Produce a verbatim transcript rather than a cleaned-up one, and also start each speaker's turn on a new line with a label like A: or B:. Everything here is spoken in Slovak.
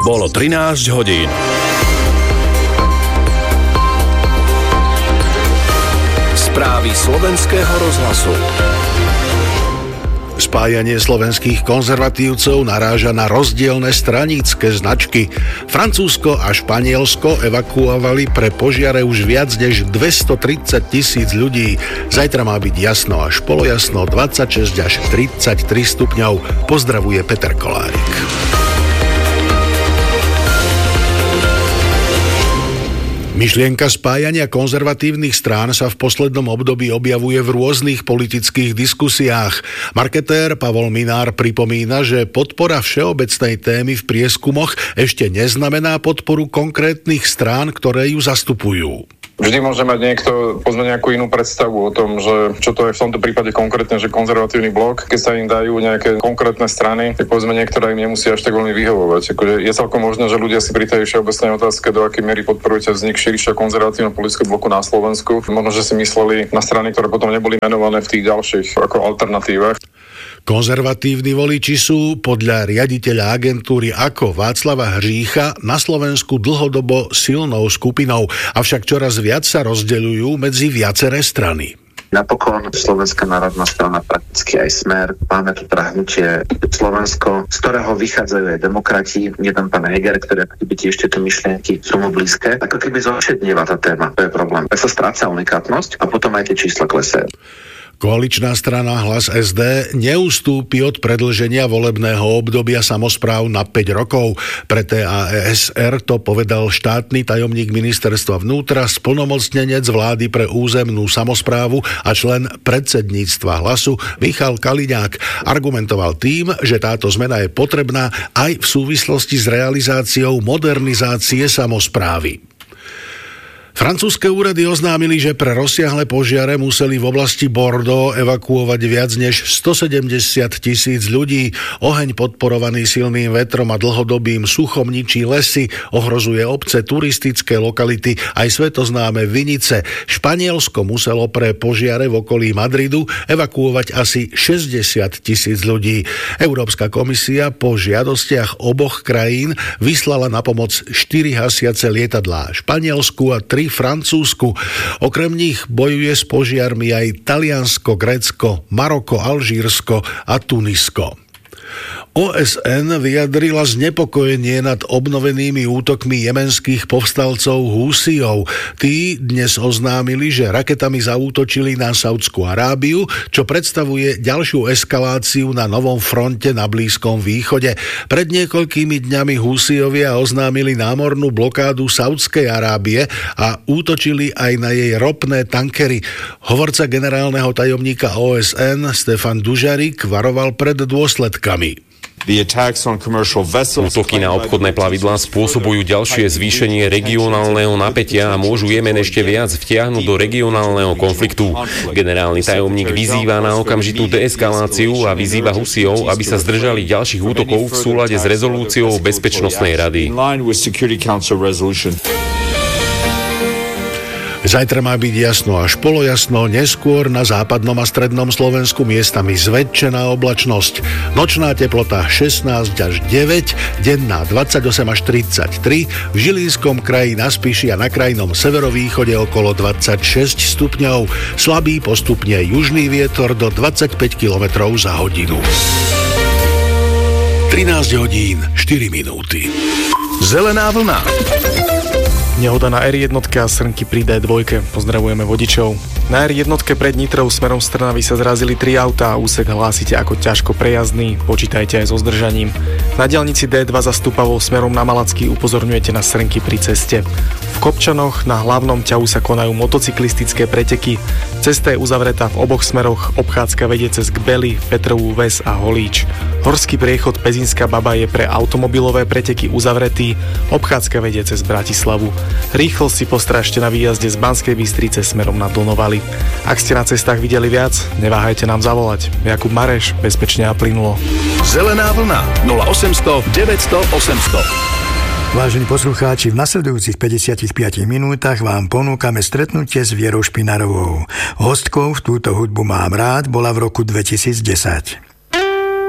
A: Bolo trinásť hodín. Správy slovenského rozhlasu.
B: Spájanie slovenských konzervatívcov naráža na rozdielne stranícke značky. Francúzsko a Španielsko evakuovali pre požiare už viac než dvestotridsať tisíc ľudí. Zajtra má byť jasno až polojasno, dvadsaťšesť až tridsaťtri stupňov. Pozdravuje Peter Kolárik. Myšlienka spájania konzervatívnych strán sa v poslednom období objavuje v rôznych politických diskusiách. Marketér Pavol Minár pripomína, že podpora všeobecnej témy v prieskumoch ešte neznamená podporu konkrétnych strán, ktoré ju zastupujú.
C: Vždy môže mať niekto povedzme nejakú inú predstavu o tom, že čo to je v tomto prípade konkrétne, že konzervatívny blok, keď sa im dajú nejaké konkrétne strany, tak povedzme niektoré im nemusí až tak veľmi vyhovovať. Akože je celkom možné, že ľudia si pri tej všeobecnej otázke, do akej miery podporujete vznik širšieho konzervatívneho politického bloku na Slovensku. Možno, že si mysleli na strany, ktoré potom neboli menované v tých ďalších ako alternatívach.
B: Konzervatívni voliči sú podľa riaditeľa agentúry ako Václava Hřícha na Slovensku dlhodobo silnou skupinou, avšak čoraz viac sa rozdeľujú medzi viaceré strany.
D: Napokon Slovenská národná strana, prakticky aj Smer, máme tu hnutie Slovensko, z ktorého vychádzajú aj demokrati, jeden pán Heger, ktoré by tiež tieto myšlienky sú mu blízke. Ako keby zošednieva tá téma, to je problém. Tak sa stráca unikátnosť a potom aj tie čísla klesajú.
B: Koaličná strana Hlas es dé neustúpi od predĺženia volebného obdobia samospráv na päť rokov. Pre té á es er to povedal štátny tajomník ministerstva vnútra, splnomocnenec vlády pre územnú samosprávu a člen predsedníctva Hlasu Michal Kaliňák. Argumentoval tým, že táto zmena je potrebná aj v súvislosti s realizáciou modernizácie samosprávy. Francúzske úrady oznámili, že pre rozsiahle požiare museli v oblasti Bordeaux evakuovať viac než stosedemdesiat tisíc ľudí. Oheň podporovaný silným vetrom a dlhodobým suchom ničí lesy, ohrozuje obce, turistické lokality aj svetoznáme vinice. Španielsko muselo pre požiare v okolí Madridu evakuovať asi šesťdesiat tisíc ľudí. Európska komisia po žiadostiach oboch krajín vyslala na pomoc štyri hasiace lietadlá Španielsku a tri Francúzsku. Okrem nich bojuje s požiarmi aj Taliansko, Grécko, Maroko, Alžírsko a Tunisko. ó es en vyjadrila znepokojenie nad obnovenými útokmi jemenských povstalcov Húsijov. Tí dnes oznámili, že raketami zaútočili na Saúdsku Arábiu, čo predstavuje ďalšiu eskaláciu na novom fronte na Blízkom východe. Pred niekoľkými dňami Húsijovia oznámili námornú blokádu Saúdskej Arábie a útočili aj na jej ropné tankery. Hovorca generálneho tajomníka ó es en Stefan Dujarric varoval pred dôsledkami.
E: Útoky na obchodné plavidlá spôsobujú ďalšie zvýšenie regionálneho napätia a môžu Jemen ešte viac vtiahnuť do regionálneho konfliktu. Generálny tajomník vyzýva na okamžitú deeskaláciu a vyzýva Husijov, aby sa zdržali ďalších útokov v súlade s rezolúciou Bezpečnostnej rady.
B: Zajtra má byť jasno až polojasno, neskôr na západnom a strednom Slovensku miestami zväčšená oblačnosť. Nočná teplota šestnásť až deväť, denná dvadsaťosem až tridsaťtri, v Žilinskom kraji na Spiši a na krajnom severovýchode okolo dvadsaťšesť stupňov, slabý postupne južný vietor do dvadsaťpäť kilometrov za hodinu. trinásť hodín, štyri minúty.
A: Zelená vlna.
F: Nehoda na er jedna a srnky pri dé dva. Pozdravujeme vodičov. Na er jedna pred Nitrou smerom z Trnavy sa zrazili tri autá a úsek hlásite ako ťažko prejazdný. Počítajte aj so zdržaním. Na diaľnici dé dva za Stupavou smerom na Malacký upozorňujete na srnky pri ceste. V Kopčanoch na hlavnom ťahu sa konajú motocyklistické preteky. Cesta je uzavretá v oboch smeroch. Obchádzka vedie cez Gbely, Petrovú Ves a Holíč. Horský priechod Pezinská Baba je pre automobilové preteky uzavretý. Obchádzka vedie cez Bratislavu. Rýchlo si postrážte na výjazde z Banskej Bystrice smerom na Donovaly. Ak ste na cestách videli viac, neváhajte nám zavolať. Jakub Mareš, bezpečne a plynulo.
A: Zelená vlna nula osemsto deväťsto osemsto.
G: Vážení poslucháči, v nasledujúcich päťdesiatich piatich minútach vám ponúkame stretnutie s Vierou Špinarovou. Hostkou v túto hudbu mám rád bola v roku dvetisícdesať.